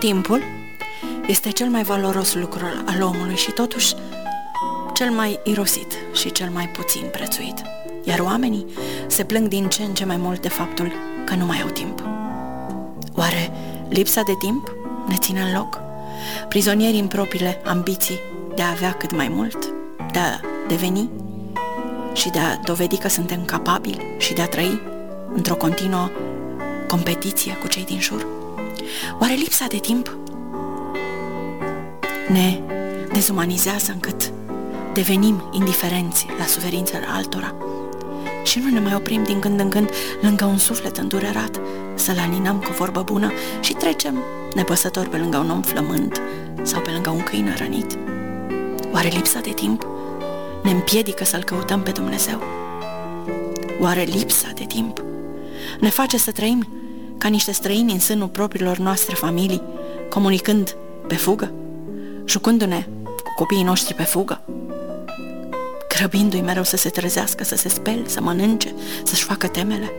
Timpul este cel mai valoros lucru al omului și totuși cel mai irosit și cel mai puțin prețuit. Iar oamenii se plâng din ce în ce mai mult de faptul că nu mai au timp. Oare lipsa de timp ne ține în loc? Prizonieri în propriile ambiții de a avea cât mai mult, de a deveni și de a dovedi că suntem capabili și de a trăi într-o continuă competiție cu cei din jur? Oare lipsa de timp ne dezumanizează încât devenim indiferenți la suferințele altora și nu ne mai oprim din când în când lângă un suflet îndurerat să-l alinăm cu vorbă bună și trecem nepăsător pe lângă un om flămând sau pe lângă un câine rănit? Oare lipsa de timp ne împiedică să-L căutăm pe Dumnezeu? Oare lipsa de timp ne face să trăim ca niște străini în sânul propriilor noastre familii, comunicând pe fugă, jucându-ne cu copiii noștri pe fugă, grăbindu-i mereu să se trezească, să se spele, să mănânce, să-și facă temele?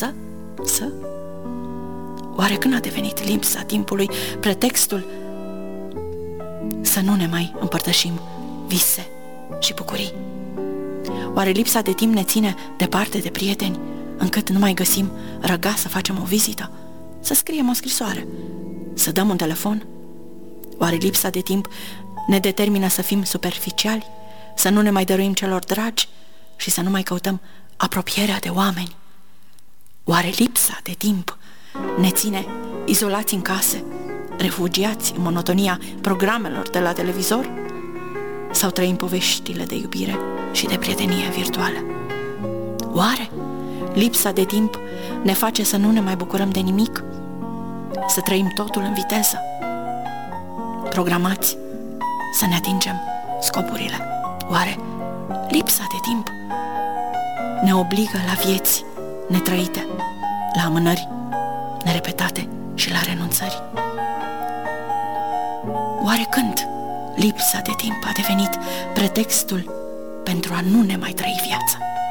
Oare când a devenit lipsa timpului pretextul să nu ne mai împărtășim vise și bucurii? Oare lipsa de timp ne ține departe de prieteni, încât nu mai găsim răgaz să facem o vizită, să scriem o scrisoare, să dăm un telefon? Oare lipsa de timp ne determină să fim superficiali, să nu ne mai dăruim celor dragi și să nu mai căutăm apropierea de oameni? Oare lipsa de timp ne ține izolați în case, refugiați în monotonia programelor de la televizor? Sau trăim poveștile de iubire și de prietenie virtuală? Oare lipsa de timp ne face să nu ne mai bucurăm de nimic? Să trăim totul în viteză, programați să ne atingem scopurile? Oare lipsa de timp ne obligă la vieți netrăite, la amânări nerepetate și la renunțări? Oare când lipsa de timp a devenit pretextul pentru a nu ne mai trăi viața?